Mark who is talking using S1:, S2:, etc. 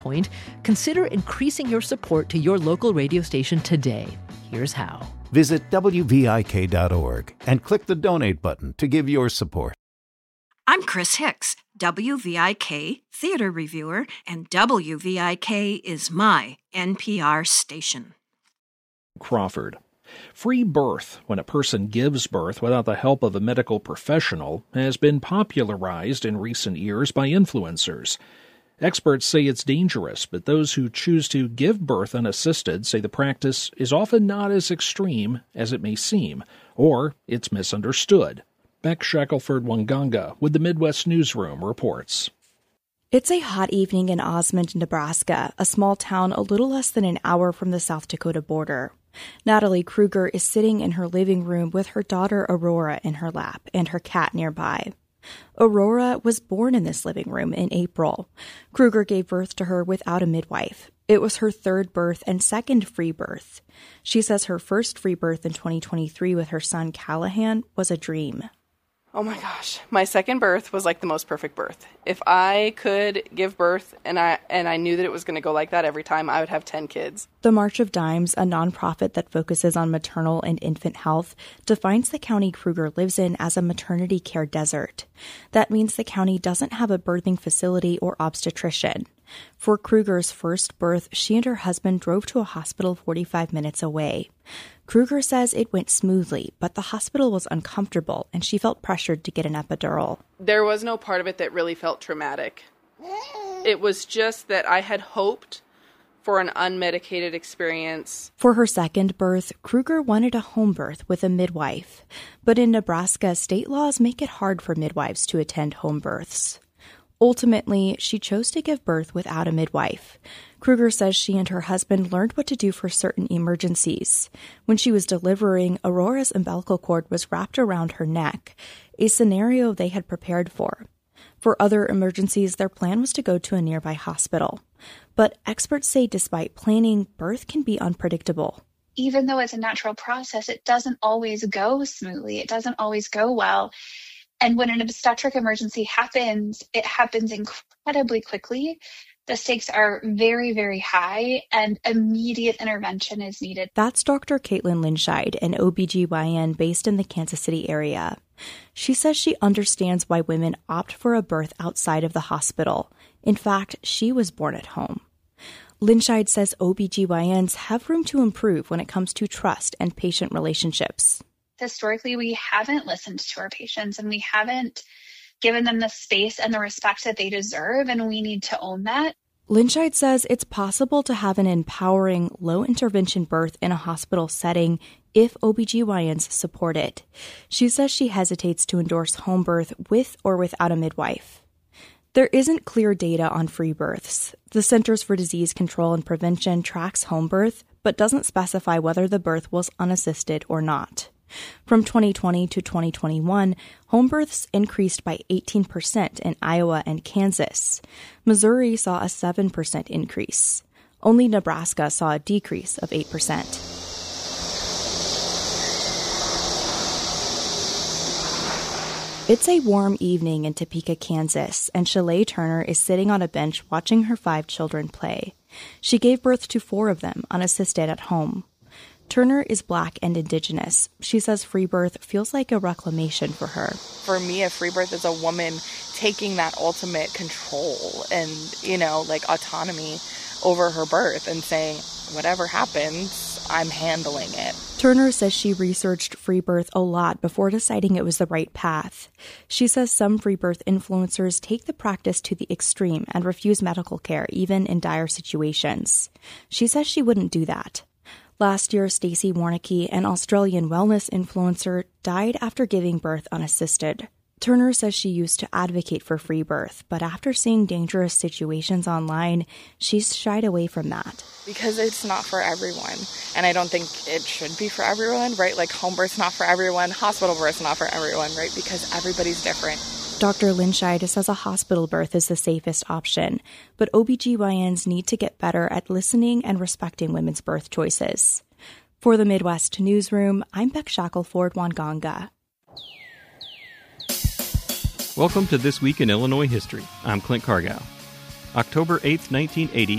S1: point, consider increasing your support to your local radio station today. Here's how.
S2: Visit WVIK.org and click the donate button to give your support.
S3: I'm Chris Hicks, WVIK theater reviewer, and WVIK is my NPR station.
S4: Crawford. Free birth, when a person gives birth without the help of a medical professional, has been popularized in recent years by influencers. Experts say it's dangerous, but those who choose to give birth unassisted say the practice is often not as extreme as it may seem, or it's misunderstood. Beck Shackelford-Wanganga with the Midwest Newsroom reports.
S5: It's a hot evening in Osmond, Nebraska, a small town a little less than an hour from the South Dakota border. Natalie Kruger is sitting in her living room with her daughter Aurora in her lap and her cat nearby. Aurora was born in this living room in April. Kruger gave birth to her without a midwife. It was her third birth and second free birth. She says her first free birth in 2023 with her son Callahan was a dream.
S6: Oh my gosh, my second birth was like the most perfect birth. If I could give birth and I knew that it was going to go like that every time, I would have 10 kids.
S5: The March of Dimes, a nonprofit that focuses on maternal and infant health, defines the county Kruger lives in as a maternity care desert. That means the county doesn't have a birthing facility or obstetrician. For Kruger's first birth, she and her husband drove to a hospital 45 minutes away. Kruger says it went smoothly, but the hospital was uncomfortable and she felt pressured to get an epidural.
S6: There was no part of it that really felt traumatic. It was just that I had hoped for an unmedicated experience.
S5: For her second birth, Kruger wanted a home birth with a midwife. But in Nebraska, state laws make it hard for midwives to attend home births. Ultimately, she chose to give birth without a midwife. Kruger says she and her husband learned what to do for certain emergencies. When she was delivering, Aurora's umbilical cord was wrapped around her neck, a scenario they had prepared for. For other emergencies, their plan was to go to a nearby hospital. But experts say despite planning, birth can be unpredictable.
S7: Even though it's a natural process, it doesn't always go smoothly. It doesn't always go well. And when an obstetric emergency happens, it happens incredibly quickly. The stakes are very, very high, and immediate intervention is needed.
S5: That's Dr. Caitlin Linscheid, an OBGYN based in the Kansas City area. She says she understands why women opt for a birth outside of the hospital. In fact, she was born at home. Linscheid says OBGYNs have room to improve when it comes to trust and patient relationships.
S7: Historically, we haven't listened to our patients and we haven't given them the space and the respect that they deserve, and we need to own that.
S5: Linscheid says it's possible to have an empowering, low-intervention birth in a hospital setting if OBGYNs support it. She says she hesitates to endorse home birth with or without a midwife. There isn't clear data on free births. The Centers for Disease Control and Prevention tracks home birth, but doesn't specify whether the birth was unassisted or not. From 2020 to 2021, home births increased by 18% in Iowa and Kansas. Missouri saw a 7% increase. Only Nebraska saw a decrease of 8%. It's a warm evening in Topeka, Kansas, and Shalay Turner is sitting on a bench watching her 5 children play. She gave birth to 4 of them unassisted at home. Turner is Black and Indigenous. She says free birth feels like a reclamation for her.
S6: For me, a free birth is a woman taking that ultimate control and, autonomy over her birth and saying, whatever happens, I'm handling it.
S5: Turner says she researched free birth a lot before deciding it was the right path. She says some free birth influencers take the practice to the extreme and refuse medical care, even in dire situations. She says she wouldn't do that. Last year, Stacey Warnicki, an Australian wellness influencer, died after giving birth unassisted. Turner says she used to advocate for free birth, but after seeing dangerous situations online, she's shied away from that.
S6: Because it's not for everyone, and I don't think it should be for everyone, right? Like home birth's not for everyone, hospital birth's not for everyone, right? Because everybody's different.
S5: Dr. Linscheid says a hospital birth is the safest option, but OBGYNs need to get better at listening and respecting women's birth choices. For the Midwest Newsroom, I'm Beck Shackelford-Wanganga.
S8: Welcome to This Week in Illinois History. I'm Clint Cargow. October 8, 1980,